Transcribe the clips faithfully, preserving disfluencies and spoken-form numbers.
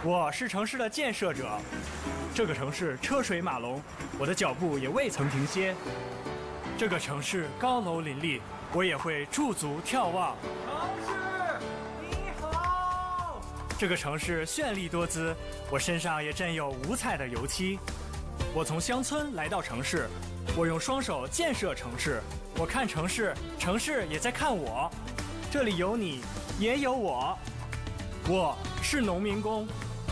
我是城市的建设者，这个城市车水马龙，我的脚步也未曾停歇。这个城市高楼林立，我也会驻足眺望。 城市你好。 这个城市绚丽多姿，我身上也沾有五彩的油漆。我从乡村来到城市，我用双手建设城市，我看城市，城市也在看我。这里有你，也有我，我是农民工。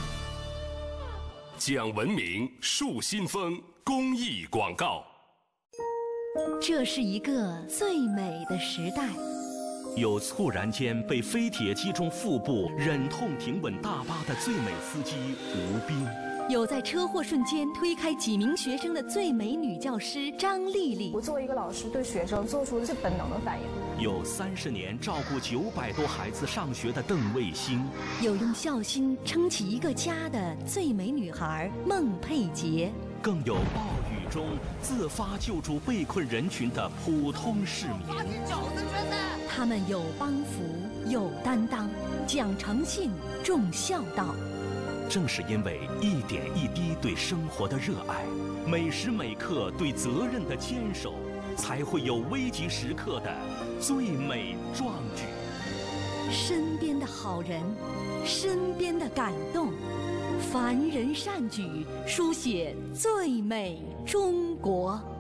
讲文明树新风公益广告。 这是一个最美的时代， 有猝然间被飞铁击中腹部忍痛停稳大巴的最美司机吴斌， 有在车祸瞬间推开几名学生的最美女教师张丽丽。 我作为一个老师，对学生做出最本能的反应。 有三十年照顾九百多孩子上学的邓卫星， 有用孝心撑起一个家的最美女孩孟佩杰， 更有暴雨中自发救助被困人群的普通市民。 他们有帮扶，有担当，讲诚信，重孝道。 正是因为一点一滴对生活的热爱，每时每刻对责任的坚守，才会有危急时刻的最美壮举。 身边的好人，身边的感动，凡人善举，书写最美中国。